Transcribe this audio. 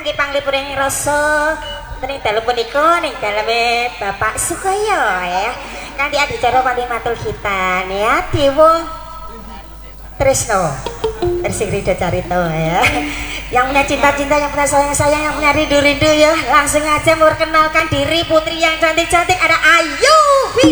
kangge panglipurane rasa ning dalu punika ning daleme Bapak Sukoyo ya. Kanthi adicara paling matul khitan ya Dewa Tresno Tresik Ridho Carito ya. Yang punya cinta-cinta, yang punya sayang-sayang, yang punya rindu-rindu ya, langsung aja memperkenalkan diri putri yang cantik-cantik ada Ayu.